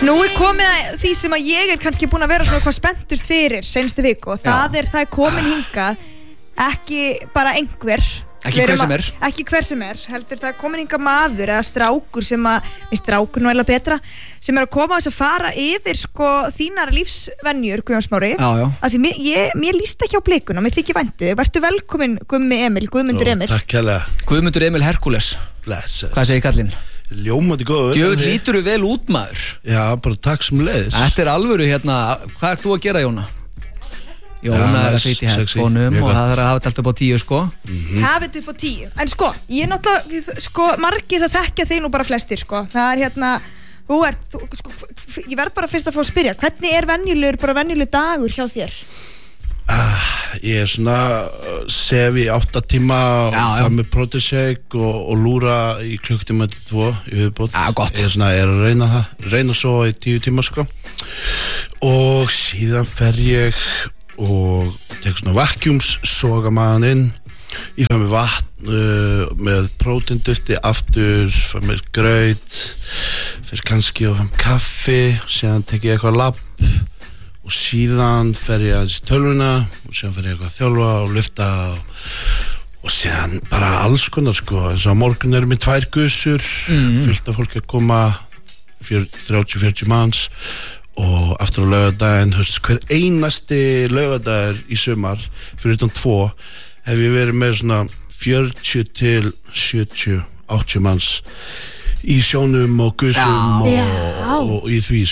Nú komið að því sem að ég kannski búin að vera svona hvað spenntust fyrir seinustu viku og það er komin hingað ekki bara einhver Ekki hver sem er heldur það komin hingað maður eða strákur sem að strákur nú eða betra sem að koma að fara yfir þínar lífsvenjur Guðjón Smári af því mér líst ekki á blikuna mér þykir væntu, vertu velkomin Guðmundur Emil Takk hérlega Guðmundur Emil Herkules Hvað segir kallinn? Ljómandi góður Djöfull lítur þú vel út maður Já, bara takk sem leiðis Þetta er alvöru hérna, hvað ert þú að gera Jóna? Jóna er að fýta í headphone-um og það er að hafa þetta alltaf upp á 10 Hafa þetta upp á 10 En ég náttúrulega margir það þekkja þig nú bara flestir Það er ég verð bara fyrst að fá að spyrja hvernig er venjulegur dagur hjá þér? Ég er svona sef í 8 tíma og það með protein shake og lúra í klukkutíma til 2 í viðbót Ég er að reyna svo í 10 tíma og síðan fer ég og tek svona vacuums soga maðan inn ég fæ mér vatn með próteindufti aftur fæ mér graut fyrir kannski og fæ mér kaffi og síðan tek ég eitthvað labb og síðan fer ég aðeins í tölvuna og síðan fer ég eitthvað að þjálfa og lyfta og síðan bara alls konar eins og á morgun erum við 2 gusur fullt af fólki að koma 30-40 manns og aftur á laugardaginn hver einasti laugardagur í sumar fyrir utan 2 hef ég verið með svona 40 til 70-80 manns í sjónum og gusum og í því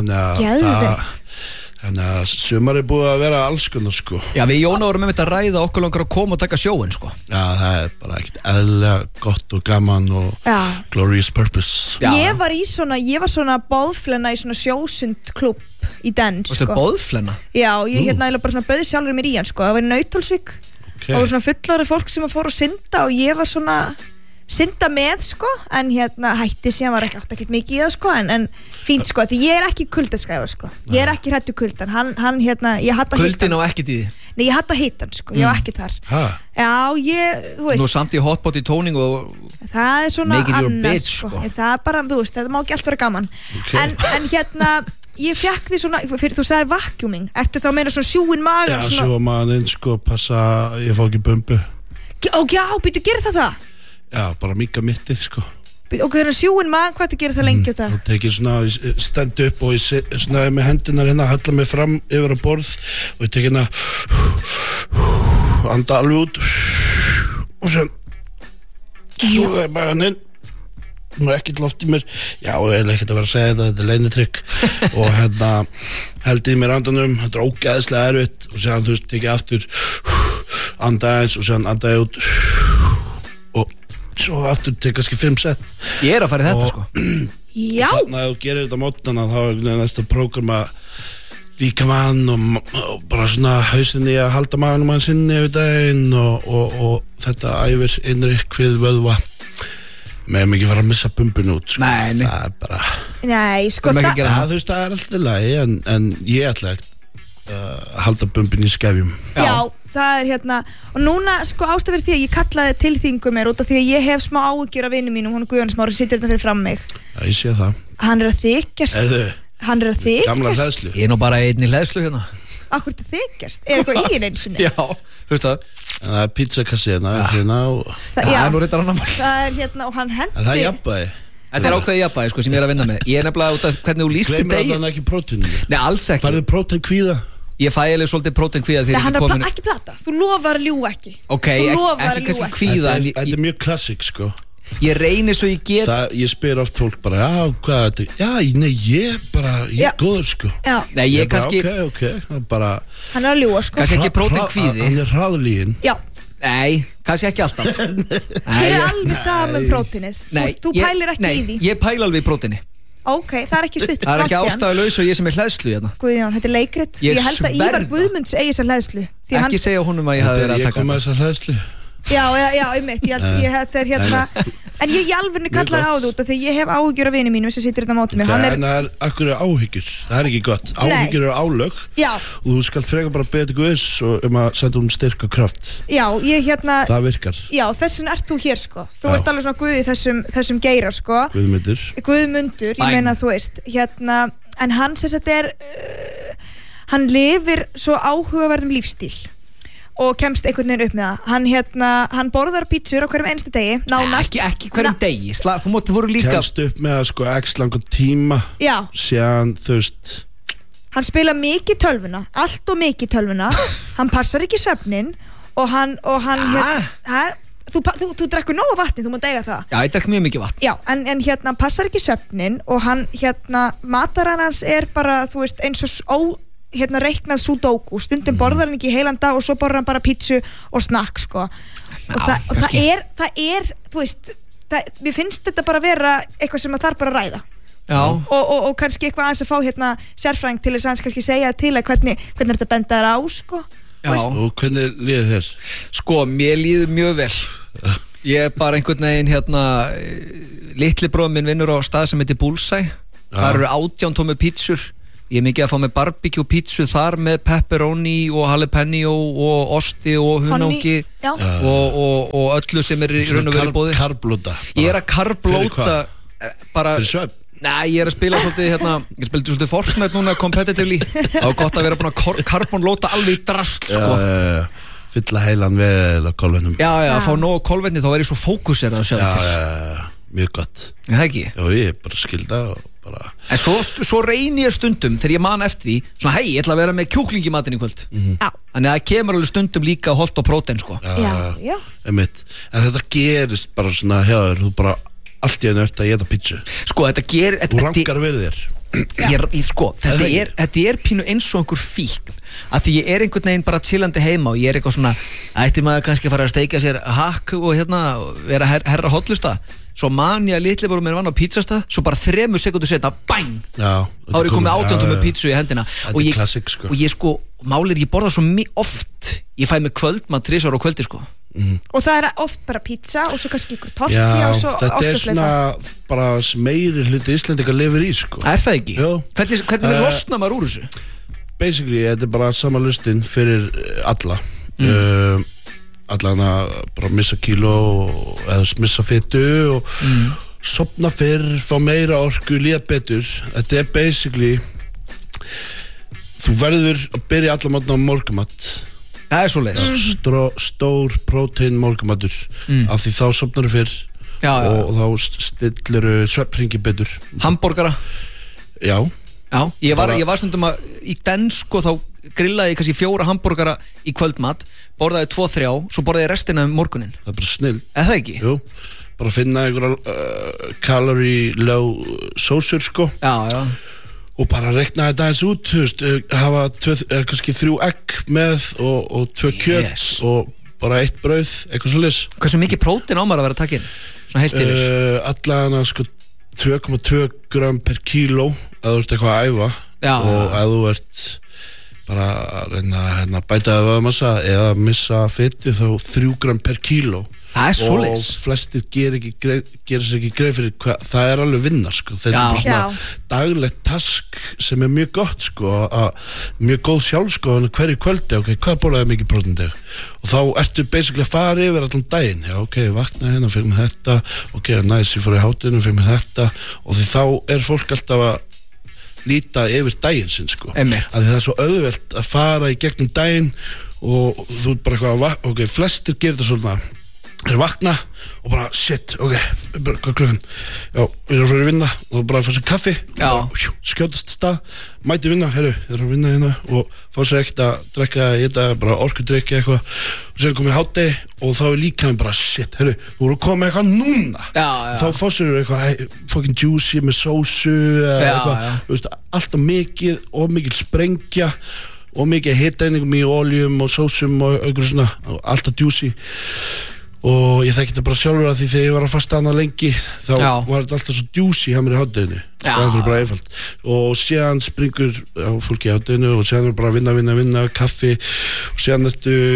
þannig að sumar er búið að vera alls konar Já, við Jóna vorum með þetta að ræða okkur langar að koma og taka sjóin Já, það er bara ekkert eðlilega gott og gaman og glorious purpose Ég var svona boðflenna í svona sjósundklúbb í den Varstu boðflenna? Já, ég bara svona bauði sjálfur mér í hann það var í Nauthólsvík og var svona fullorðið fólk sem fór að synda og ég var svona synda með en hætti síðan var ekki mikið í það en fínt því ég er ekki kuldaskræfa ég er ekki hræddur kuldan hann ég hata kuldin á ekkert í því Nei, ég hata hitan ég á ekki þar Já, þú veist Nú samt í hotpot í tóning og það er svona annars það er bara, þú veist, þetta má ekki allt vera gaman en ég fekk því svona þú sagði vacuuming ertu þá að meina svona sjúin magan Já, sjúin magan passa, ég fá ekki bumbu Já, býttu, gerir það? Já, bara mika mittið Ok, þannig að sjúin magan, hvað það gerir það lengi á það? Þá tek ég svona, stend upp og ég svona með hendunar halla mig fram yfir á borð og ég tek anda alveg út og svo er magan inn og ekkert loft í mér Já, ég er ekkert að vera að segja þetta er leynitrygg og held í mér andanum, þetta er ógeðslega erfitt og séðan þú veist, tek ég aftur anda eins og séðan anda ég út og svo aftur tek kannski 5 set Ég er að fara í þetta Já Þannig að þú gerir þetta mótana þá er næst að prógrama líkamann og bara svona hausinni að halda maganum hans inni yfir daginn og þetta æfir innri kvið vöðva með ekki fara að missa bumbun út Nei. Það er bara Nei, þú veist það er alltaf lagi en ég ætla að halda bumbun í skefjum Já, það er og núna ástæður því að ég kallaði til þingu mér út af því að ég hef smá áhyggjur af vinnu mínum hún Guðjón Smári sittur þetta fyrir fram mig Já, ég sé það Hann er að þykjast Gamla hleðslu Ég er nú bara einn í hleðslu Akkur þetta þykjast? Er eitthvað í einu sinni? Já, hlusta Það er pizzakassi það er nú reyndar annar mál Það er og hann hendi Það er jafnvægi Þetta er ákveðið jafnvægi sem ég er að vinna með Ég er nefnilega út af hvernig þú lýst Gleymir allan ekki prótínu Nei, alls ekki Færðu prótín kvíða Ég fæ alveg svolítið prótein kvíða þegar ég er komin ekki plata, þú lofar að ljúga ekki Ok, ekki kannski kvíða Þetta er mjög klassik Ég reynir svo ég get Ég spyr oft fólk bara, já, hvað er þetta? Já, nei, ég er góður Nei, ég kannski Ok, bara Hann er að ljúga Kannski ekki prótein kvíði Hann er hraðlígin Já Nei, kannski ekki alltaf Þér er alveg saman próteinið Þú pælir ekki í því Ég pæla alveg í próteini Ok, það er ekki stutt Það er ekki ástæðulaus og ég sem er hleðslu hérna Guðjón, þetta er leikrit Ég held að Ívar Guðmunds eigi þessa hleðslu Ekki segja honum að ég hafi verið að taka Ég kom að þessa hleðslu Já, einmitt, þetta hérna en ég alveg kallaði á þú út af því ég hef áhyggjur af vinum mínum sem situr þetta mótið mér en það er akkur áhyggjur, það er ekki gott áhyggjur eru álög og þú skalt frekar bara beða til Guðs og að senda styrk og kraft ég það virkar þessin ert þú hér sko þú ert alveg svona Guð í þessum geira sko Guðmundur, ég meina þú veist en hann sem þetta hann lifir svo áhugaverðum lífstíl og kemst einhvern veginn upp með það hann borðar pítsur á hverjum einasta degi nánast ekki hverjum degi þú voru líka kemst upp með það sko x langan tíma síðan þú veist hann spila mikið tölvuna allt og mikið tölvuna hann passar ekki svefnin og hann þú drekkur nóg af vatni, þú mátt eiga það já, ég drekk mjög mikið vatn en hann passar ekki svefnin og hann mataran hans bara þú veist eins og reiknað sudoku, stundum borðar hann ekki heilan dag og svo borðar hann bara pítsu og snakk sko og það er þú veist mér finnst þetta bara vera eitthvað sem þarf bara að ræða og kannski eitthvað aðeins að fá sérfræðing til þess að hans kannski segja til að hvernig þetta benda þér á sko og hvernig líður þér? Sko, mér líður mjög vel ég bara einhvern veginn litli bróðir minn vinnur á stað sem heitir Bullseye þar eru 18 tómur pítsur ég mikið að fá með barbecue pítsu þar með pepperoni og jalapeno og osti og hunangi og öllu sem í raun og veru bóði ég að karblóta bara fyrir svefn nei, ég að spila svolítið ég spildi svolítið Fortnite núna competitively það var gott að vera búin að karbonlóta alveg í drast sko fylla heilan vel á kolvetnum að fá nóg kolvetni þá er ég svo fókuserað að sjá til mjög gott það ekki? Já, ég bara skilda og bara en svo reyni ég stundum þegar ég man eftir því svona hei, ég ætla að vera með kjúkling í matinn í kvöld þannig að það kemur alveg stundum líka holt og prótein sko einmitt. En þetta gerist bara svona hjá þú bara allt í einu ert að geta pítsu sko þetta gerir þú rangar við þér sko þetta er pínu eins og einhver fíkn að því ég einhvern veginn bara chillandi heima og ég eitthvað svona ætti maður kannski að fara að steikja sér hakk og vera herra hotlusta svo man ég að litli bara mér vann á pítsastað svo bara 3 sekúndur setna bang þá er ég komið 18 með pítsu í hendina og ég sko málið ég borða svo oft ég fæ mig kvöldmat 3 ára á kvöldi sko og það er oft bara pizza og svo kannski ykkur tortilla og svo þetta er svona bara meiri hluti Íslendinga lifir í sko er það ekki? Hvernig losna maður úr þessu? Basically, þetta er bara sama lustin fyrir alla allan að bara missa kíló eða missa fitu og sofna fyrr, fá meira orku, líða betur þetta er basically þú verður að byrja alla matna á morgumat það er svo leys stór prótein morgumatur af því þá sofnar fyrr og þá stillir svefnhringi betur hamborgara já ég var stundum að í den sko þá grillaði ég kannski 4 hamborgara í kvöldmat borðaði 2-3 svo borðaði ég restina morgunin það er bara snill eða það ekki? Jú, bara finna einhverja calorie low sósur sko og bara rekna þetta eins út veist, hafa kannski 3 egg með og 2 kjöt og bara 1 brauð eitthvað svolítið hversu mikið prótein á maður að vera að taka inn? Svona heilt yfir allan sko 2,2 gram per kíló að þú ert eitthvað að æfa og að þú ert bara að reyna að bæta vöðmassa eða missa fitu þá 3 gram per kíló það er svoleiðis og flestir gera sér ekki greið fyrir hvað það er alveg vinna sko þetta er bara svona daglegt task sem er mjög gott sko mjög góð sjálfskoðun hverju kvöldi hvað borðaði mikið prótein dag og þá ertu basically að fara yfir allan daginn vakna hérna fyrir mig þetta ég fór í hátinu fyrir mig þetta og því þá er fólk alltaf að líta yfir daginn sinn sko að það er svo auðvelt að fara í gegnum daginn og þú er bara eitthvað flestir gerir þetta svona þeir vakna og bara shit hvað klukkan við erum að fara að vinna og bara að fá sér kaffi og skjótast stað mæti vinna, ég er að vinna hérna og fá sér ekkert að drekka bara orkudrykki eitthvað og sér komið hádegi og þá er líka bara shit, þú voru að koma með eitthvað núna þá fá sér eitthvað fucking juicy með sósu eða eitthvað, alltaf mikil sprengja og mikið hitaeiningum í oljum og sósum og eitthvað svona og alltaf juicy og ég þekki þetta bara sjálfur að því þegar ég var að fasta hana lengi þá var þetta alltaf svo juicy hjá mér í hádeginu það er bara einfalt og síðan springur fólki í hádeginu og síðan er bara að vinna kaffi og síðan ertu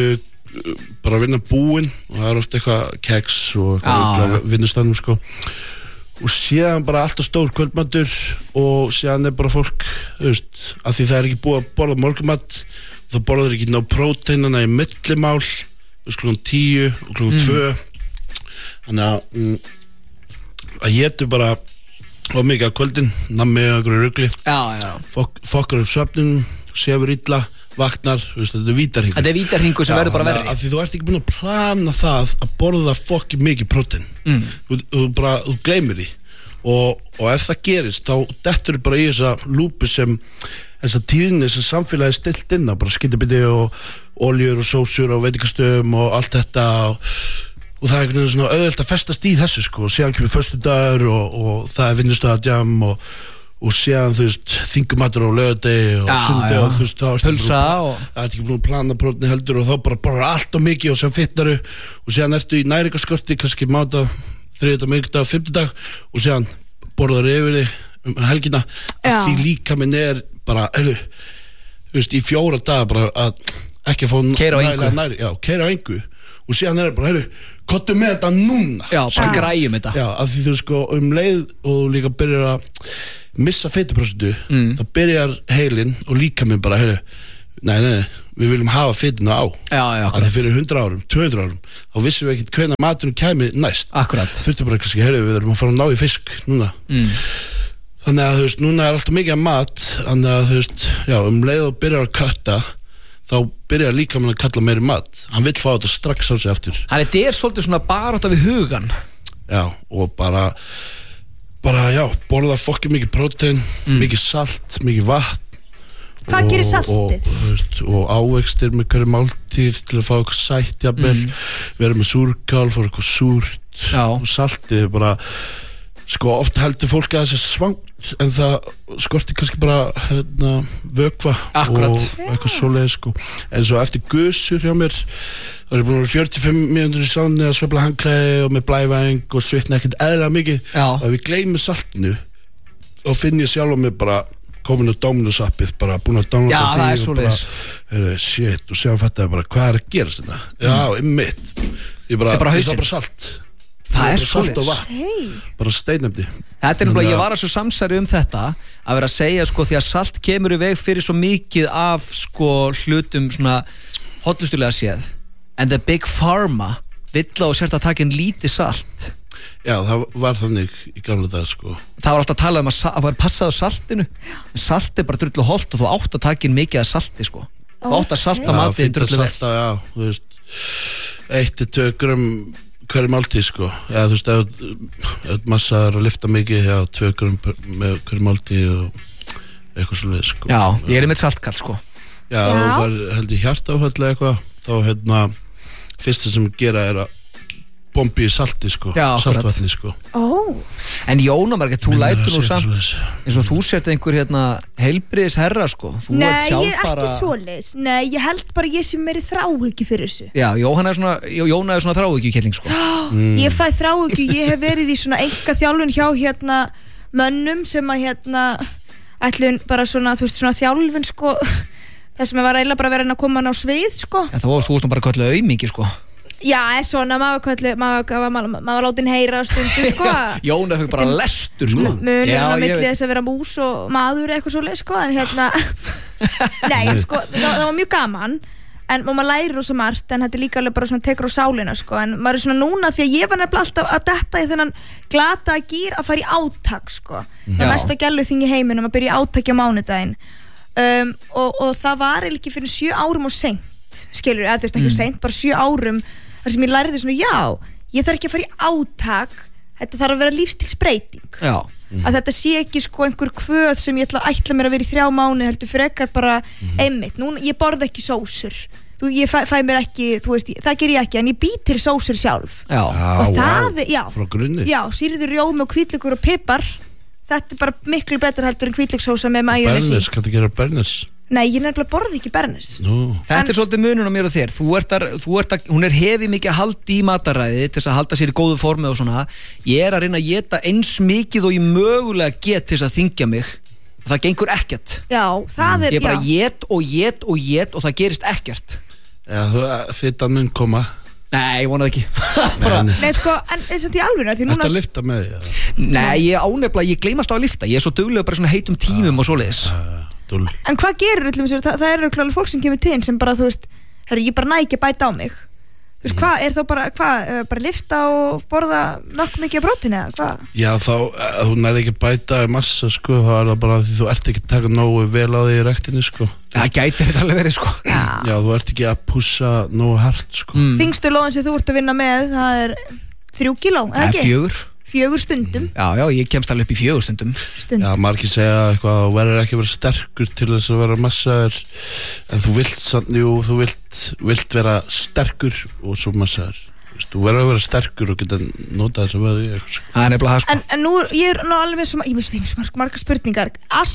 bara vinna búinn og það ofta eitthvað keks og eitthvað vinnustannum sko og síðan bara alltaf stór kvöldmatur og síðan bara fólk af því það ekki búið að borða morgunmat þá borðar ekki ná próteinana í millimál klukkan 10 og klukkan 2 þannig að étu bara og mikið á kvöldin nammi og einhverju rugli fokkar svefnum, sefur illa vaknar, þetta er vítarhingur þetta er vítarhingur sem verður bara verri af því þú ert ekki búin að plana það að borða fokkið mikið prótein þú gleymir því og ef það gerist þá dettur þú bara í þessa lúpu sem þessa tíðni sem samfélagi stilt inn á bara skyndibiti og oljur og sósur og veitingastöðum og allt þetta og það er einhvern veginn svona auðvelt að festast í þessu sko og síðan kemur föstudagur og það er vinnustöðadjam og síðan þú veist þingumatur á laugardegi og sundi og þú veist það er ekki búin að plana prófni heldur og þá bara allt og mikið og sem fittnaru og síðan ertu í næringarskorti kannski máta, þriðjudag, miðvikudag, fimmtudag og síðan borðar yfir þig helgina að því líka minn er bara þú veist í 4 daga bara að ekki að fá keyra á engu og síðan er bara kottu með þetta núna bara græjum þetta að því þú sko leið og líka byrjar að missa fituprósentu þá byrjar heilinn og líka minn bara nei, við viljum hafa fituna á að það fyrir 100 árum, 200 árum þá vissum við ekkert hvenær maturinn kæmi næst þurftu bara kannski, við erum að fara að ná í fisk núna þannig að þú veist, núna er alltaf mikið af mat þannig að þú veist, leið og byrjar að kötta þá byrjar líka mann að kalla meiri mat hann vill fá þetta strax á sig aftur þannig þetta er svolítið svona barátta við hugan og bara borða fokkið mikið prótein mikið salt, mikið vatn hvað gerir saltið? Og ávextir með hverju máltíð til að fá eitthvað sætt jafnvel vera með súrkál, fá eitthvað súrt og saltið er bara sko oft heldur fólk að það sé svangt en það skortir kannski bara vökva og eitthvað svoleiðis sko en svo eftir gusur hjá mér þá er ég búin að vera 45 mínútur í sáni að svefla handklæði og með blævæng og svitna ekkert eðlilega mikið og ef ég gleymi saltinu þá finn ég sjálf á mig bara komin á Dominus-appið bara búin að downloada því og bara shit og sjá fattaði bara hvað er að gerast þetta einmitt ég bara salt það er salt og vatn bara steinefni þetta er ég var að svo samsæri þetta að vera að segja sko því að salt kemur í veg fyrir svo mikið af sko hlutum svona hollustulega séð en the big pharma vill á sért að taka inn lítið salt það var þannig í gamla dag sko það var alltaf að tala að var passað á saltinu en salt er bara drullu holt og þú átt að taka inn mikið af salti sko þú átt að salta matið drullu vel þú veist 1-2 grömm hverju máltíð sko þú veist ef massa er að lyfta mikið 2 grömm með hverju máltíð og eitthvað svolítið sko ég er með saltkall sko þú var held ég hjartáfall eða eitthvað þá fyrsta sem gera er að bombi í salti sko saltvatni sko en Jóna Margrét, þú lætur nú samt eins og þú sért einhver heilbriðis herra sko nei, ég er ekki svoleiðis nei, ég held bara ég sem meiri þráhyggju fyrir þessu Jóna er svona þráhyggjukelling sko ég fæ þráhyggju, ég hef verið í svona enga þjálfun hjá mönnum sem að ætlun bara svona, þú veist, svona þjálfun sko það sem var eiginlega bara verið að koma hann á svið sko þú varst bara kallið aumingi sko svona, maður var látin heyra stundu sko Jóna fekk bara lestur sko munurinn á milli þess að vera mús og maður eitthvað svoleið sko en nei, sko, það var mjög gaman en maður lærir rosa margt en þetta er líka alveg bara svona tekur á sálina sko en maður er svona núna því að ég var nefnilega alltaf að detta í þennan glata gír að fara í átak sko það mesta gæluþing í heiminum að byrja í átaki á mánudaginn og það var ekki fyrir 7 árum og seint skilur, eða þú veist ekki seint, bara 7 árum þar sem ég lærði svona, ég þarf ekki að fara í átak þetta þarf að vera lífstílsbreyting að þetta sé ekki sko einhver kvöð sem ég ætla mér að vera í 3 mánuði heldur frekar bara einmitt, núna, ég borða ekki sósur ég fæ mér ekki, þú veist, það ger ég ekki en ég bý til sósur sjálf og það, frá grunni sýrður rjómi og hvítlaukur og pipar þetta er bara miklu betur heldur en hvítlauksósa með majónesi Bernes, kanntu gera Bernes? Nei, ég nefnilega borði ekki Bernes Þetta er svolítið munun á mér og þér hún er hefið mikið að halda í mataræði til þess að halda sér í góðu formi og svona ég er að reyna að geta eins mikið og ég mögulega get til þess að þingja mig það gengur ekkert það er, ég bara get og það gerist ekkert Já, fitan mun koma. Nei, ég vonað ekki. Nei, sko, en eins og því alveg því núna... Þetta lifta með því? Nei, ég ánefnilega, ég gleym alltaf að lifta. Ég svo duglega bara svona heitum tímum og svoleiðis. En hvað gerir það eru klálega fólk sem kemur til sem bara, þú veist, ég bara næ ekki að bæta á mig. Þú veist, hvað er þá bara lifta og borða nokkuð mikið af prótíni eða hvað? Já, þá, þú næri ekki bæta í massa, sko, þá það bara því þú ert ekki að taka nógu vel á því í rektinni, sko. Það gætir þetta alveg verið, sko. Já, þú ert ekki að pussa nógu hart, sko. Þingstu lóðin sem þú ert að vinna með, það er 3 kíló, eða ekki? 4 stundum. Já, ég kemst alveg upp í 4 stundum. Já, margir segja eitthvað, þú verður ekki að vera sterkur til þess að vera massaður, en þú vilt samt, þú vilt vera sterkur og svo massaður. Þú verður að vera sterkur og geta notað þess að veða í eitthvað. Það er nefnilega það, sko. En nú, ég er alveg svo, ég veist margar spurningar.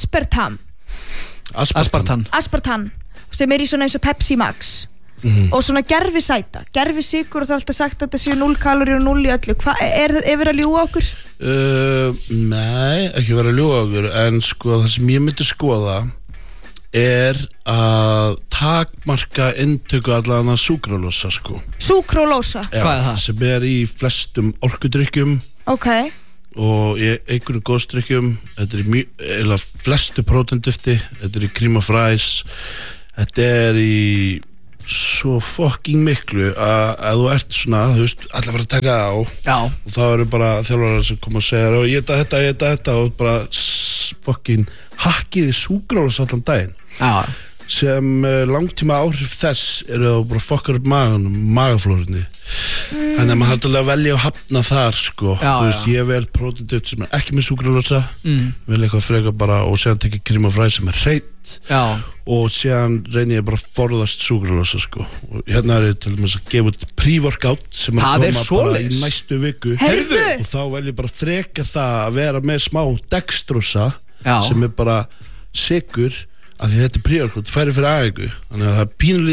Aspartam, sem í svona eins og Pepsi Max. Og svona gerfisæta, gerfisikur og það er alltaf sagt að þetta séu 0 kaloríur og 0 í öllu. Er verið að ljúga okkur? Nei, ekki verið að ljúga okkur, en sko það sem ég myndi skoða er að takmarka inntöku allan að súkralósa, sko. Súkralósa? Hvað er það? Sem er í flestum orkudrykkjum. Ok. Og í einhverjum góðstrykkjum. Þetta er í flestu prótendufti, þetta er í cream of rice, þetta er í svo fucking miklu að þú ert svona, þú veist, allir fara að taka það á. Já. Og þá eru bara þjálfarar sem koma og segja ég þetta og bara fucking hakkiði súkralós allan daginn. Já. Sem langtíma áhrif þess eru þá bara fokkar upp magaflórunni. Þannig að maður hægt alveg að velja og hafna þar, sko. Já, þú veist, ég vel prótenduft sem er ekki með súkralósa, vel eitthvað frekar bara og séðan tekja cream of rice sem er hreint. Já. Og séðan reynir ég bara að forðast súkralósa, sko. Og hérna er ég til dæmis að gefa út pre-workout sem að koma bara í næstu viku. Heyrðu! Og þá vel ég bara frekar það að vera með smá dextrosa sem er bara sykur, af því þetta er pre-workout, færi fyrir aðeigu, þannig að það er pínulítið